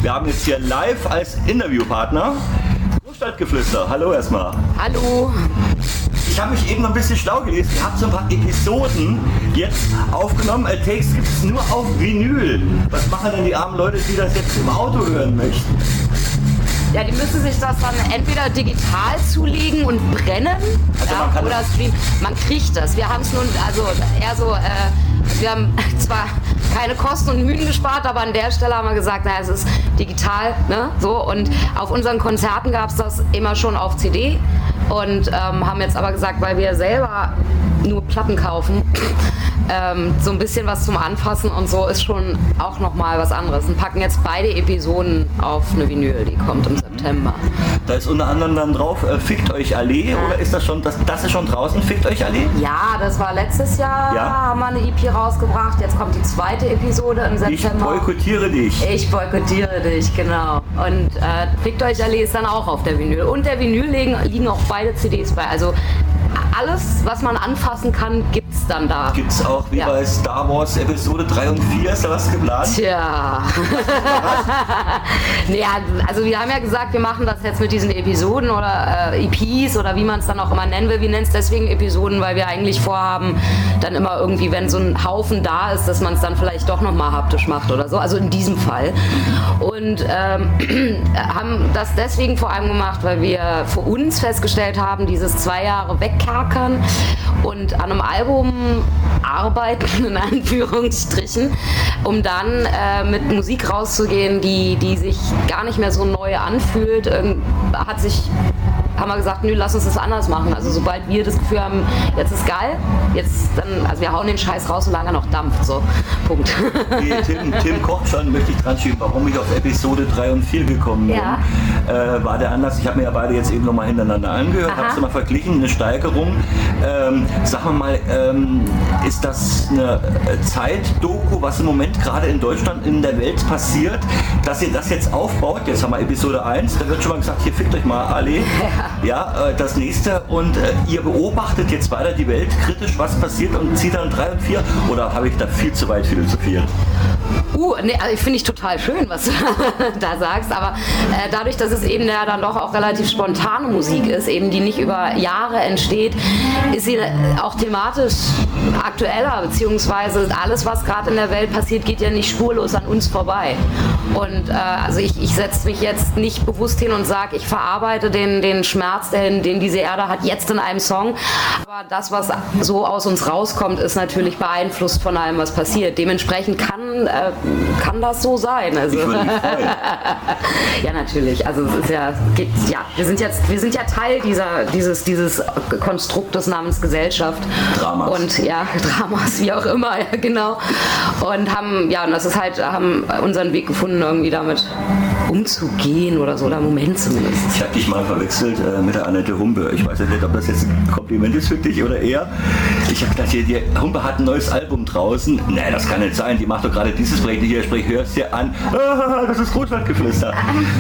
Wir haben jetzt hier live als Interviewpartner Großstadtgeflüster. Hallo erstmal. Hallo. Ich habe mich eben noch ein bisschen schlau gelesen. Ihr habt so ein paar Episoden jetzt aufgenommen. Takes gibt es nur auf Vinyl. Was machen denn die armen Leute, die das jetzt im Auto hören möchten? Ja, die müssen sich das dann entweder digital zulegen und brennen, Also ja, man kann oder streamen. Man kriegt das. Wir haben es nun, also eher so, wir haben zwar keine Kosten und Mühen gespart, aber an der Stelle haben wir gesagt, naja, es ist digital, ne, so. Und auf unseren Konzerten gab es das immer schon auf CD und haben jetzt aber gesagt, weil wir selber nur Platten kaufen, so ein bisschen was zum Anfassen und so ist schon auch nochmal was anderes. Und packen jetzt beide Episoden auf eine Vinyl, die kommt im September. Da ist unter anderem dann drauf, Fickt euch Allee, oder ist das schon, das ist schon draußen, Fickt euch Allee? Ja, das war letztes Jahr, haben wir eine EP rausgebracht, jetzt kommt die zweite Episode im September. Ich boykottiere dich. Ich boykottiere dich, genau. Und Fickt euch Allee ist dann auch auf der Vinyl. Und der Vinyl liegen auch beide CDs bei, also alles, was man anfassen kann, gibt's dann da. Gibt's auch wie bei Star Wars Episode 3 und 4, ist da was geplant? Tja. Naja, also wir haben ja gesagt, wir machen das jetzt mit diesen Episoden oder EPs oder wie man es dann auch immer nennen will. Wir nennen es deswegen Episoden, weil wir eigentlich vorhaben, dann immer irgendwie, wenn so ein Haufen da ist, dass man es dann vielleicht doch nochmal haptisch macht oder so. Also in diesem Fall. Und haben das deswegen vor allem gemacht, weil wir für uns festgestellt haben, dieses 2 Jahre wegkerkern und an einem Album arbeiten, in Anführungsstrichen, um dann mit Musik rauszugehen, die sich gar nicht mehr so neu anfühlt, haben wir gesagt, nö, lass uns das anders machen. Also sobald wir das Gefühl haben, jetzt ist geil, also wir hauen den Scheiß raus, solange er noch dampft, so, Punkt. Tim kocht schon, möchte ich dran schieben, warum ich auf Episode 3 und 4 gekommen bin. Ja. War der Anlass, ich habe mir ja beide jetzt eben nochmal hintereinander angehört, habe es mal verglichen, eine Steigerung. Sagen wir mal, ist das eine Zeitdoku, was im Moment gerade in Deutschland, in der Welt passiert, dass ihr das jetzt aufbaut? Jetzt haben wir Episode 1, da wird schon mal gesagt, hier fickt euch mal alle. Ja, das nächste und ihr beobachtet jetzt weiter die Welt kritisch, was passiert und zieht dann 3 und 4 oder habe ich da viel zu weit philosophiert? Nee, also finde ich total schön, was du da sagst, aber dadurch, dass es eben ja dann doch auch relativ spontane Musik ist, eben die nicht über Jahre entsteht, ist sie auch thematisch aktueller, beziehungsweise alles, was gerade in der Welt passiert, geht ja nicht spurlos an uns vorbei. Und also ich setze mich jetzt nicht bewusst hin und sage, ich verarbeite den Schmerz, den diese Erde hat, jetzt in einem Song, aber das, was so aus uns rauskommt, ist natürlich beeinflusst von allem, was passiert. Dementsprechend kann das so sein. Also. Ich würde mich freuen. Ja, natürlich. Also es ist wir sind ja Teil dieses Konstruktes namens Gesellschaft. Dramas. Und ja, Dramas, wie auch immer, ja, genau. Und haben unseren Weg gefunden, irgendwie damit umzugehen oder so, oder im Moment zumindest. Ich habe dich mal verwechselt mit der Annette Humpe. Ich weiß nicht, ob das jetzt ein Kompliment ist für dich oder eher. Ich habe gedacht, die Humpe hat ein neues Album draußen. Nee, das kann nicht sein. Die macht doch gerade dieses Projekt hier. Hörst dir an. Das ist Großstadtgeflüster.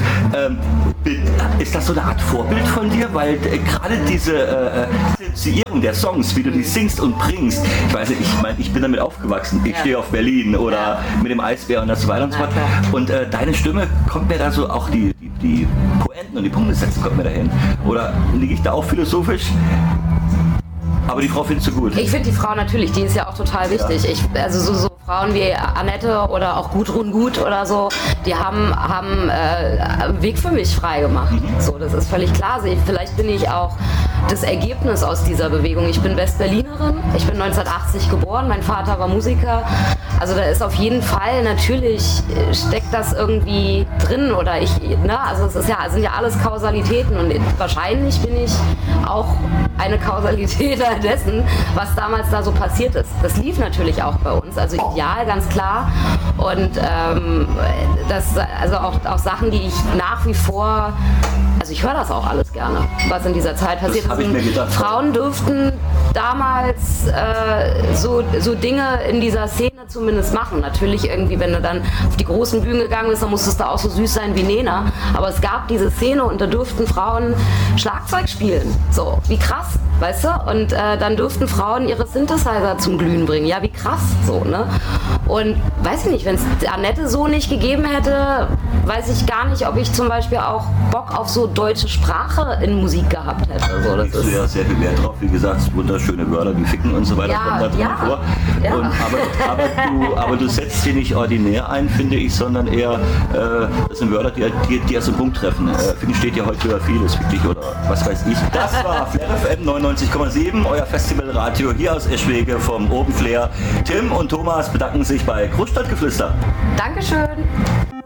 Ist das so eine Art Vorbild von dir? Weil gerade diese Assoziierung der Songs, wie du die singst und bringst, ich weiß nicht, ich bin damit aufgewachsen. Ich stehe auf Berlin oder mit dem Eisbär und das so weiter und so fort. Und deine Stimme kommt mir da so, auch die Pointen und die Punkte setzen kommt mir dahin. Oder liege ich da auch philosophisch? Aber die Frau findest du gut? Ich finde die Frau natürlich, die ist ja auch total wichtig. Ja. Also so Frauen wie Annette oder auch Gudrun Gut oder so, die haben einen Weg für mich frei gemacht. So, das ist völlig klar. Vielleicht bin ich auch das Ergebnis aus dieser Bewegung. Ich bin Westberlinerin, ich bin 1980 geboren, mein Vater war Musiker. Also da ist auf jeden Fall, natürlich steckt das irgendwie drin oder also es sind ja alles Kausalitäten und wahrscheinlich bin ich auch eine Kausalität dessen, was damals da so passiert ist. Das lief natürlich auch bei uns, also ideal, ganz klar. Und also auch Sachen, die ich nach wie vor, also ich höre das auch alles gerne, was in dieser Zeit passiert ist. Das habe ich mir gedacht. Frauen dürften damals so Dinge in dieser Szene zumindest machen. Natürlich irgendwie, wenn du dann auf die großen Bühnen gegangen bist, dann musstest du auch so süß sein wie Nena. Aber es gab diese Szene und da durften Frauen Schlagzeug spielen. So, wie krass, weißt du? Und dann durften Frauen ihre Synthesizer zum Glühen bringen. Ja, wie krass, so, ne? Und weiß ich nicht, wenn es Annette so nicht gegeben hätte, weiß ich gar nicht, ob ich zum Beispiel auch Bock auf so deutsche Sprache in Musik gehabt hätte. So, da legst du ja sehr viel Wert drauf, wie gesagt, wunderschöne Wörter wie Ficken und so weiter kommen da drin vor. Ja. Und, aber du setzt sie nicht ordinär ein, finde ich, sondern eher, das sind Wörter, die erst den Punkt treffen. Ficken steht ja heute für vieles, wirklich, oder was weiß ich. Das war Flair FM 99,7, euer Festivalradio hier aus Eschwege vom Open Flair. Tim und Thomas bedanken sich bei Großstadtgeflüster. Dankeschön.